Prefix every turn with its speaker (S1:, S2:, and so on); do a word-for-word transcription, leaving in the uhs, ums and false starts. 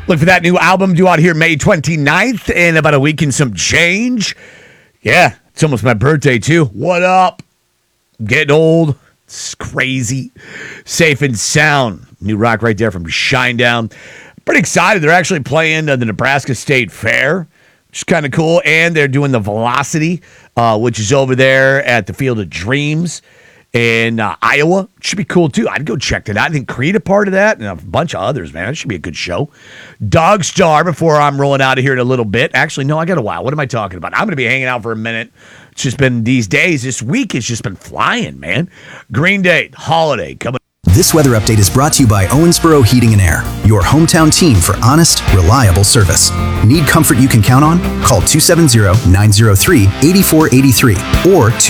S1: Look for that new album due out here May twenty-ninth in about a week and some change. Yeah, it's almost my birthday, too. What up? Getting old. It's crazy. Safe and Sound. New rock right there from Shinedown. Pretty excited. They're actually playing uh, the Nebraska State Fair, which is kind of cool. And they're doing the Velocity, uh, which is over there at the Field of Dreams in uh, Iowa. Should be cool, too. I'd go check that out. I think Creed a part of that and a bunch of others, man. It should be a good show. Dog Star before I'm rolling out of here in a little bit. Actually, no, I got a while. What am I talking about? I'm going to be hanging out for a minute. It's just been these days. This week has just been flying, man. Green Day, Holiday, coming.
S2: This weather update is brought to you by Owensboro Heating and Air, your hometown team for honest, reliable service. Need comfort you can count on? Call two seven zero, nine zero three, eight four eight three or